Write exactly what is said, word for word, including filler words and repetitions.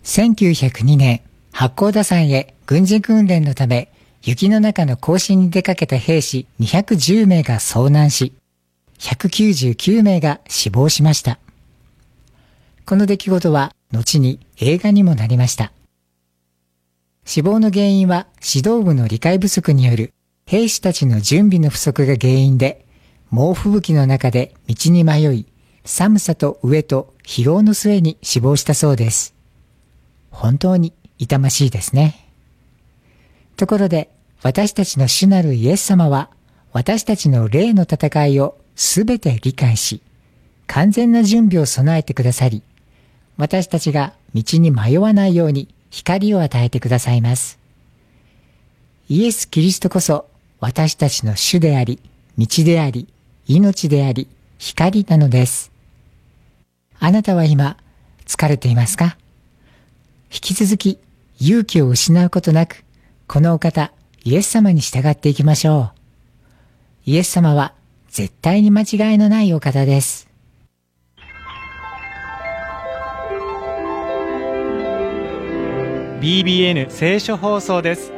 せんきゅうひゃくにねん、八甲田山へ軍事訓練のため雪の中の行進に出かけた兵士にひゃくじゅうめいが遭難し、ひゃくきゅうじゅうきゅうめいが死亡しました。この出来事は後に映画にもなりました。死亡の原因は指導部の理解不足による兵士たちの準備の不足が原因で、猛吹雪の中で道に迷い、寒さと飢えと疲労の末に死亡したそうです。本当に痛ましいですね。ところで、私たちの主なるイエス様は、私たちの霊の戦いをすべて理解し、完全な準備を備えてくださり、私たちが道に迷わないように光を与えてくださいます。イエス・キリストこそ私たちの主であり、道であり、命であり、光なのです。あなたは今、疲れていますか？引き続き勇気を失うことなく、このお方、イエス様に従っていきましょう。イエス様は絶対に間違いのないお方です。 ビービーエヌ 聖書放送です。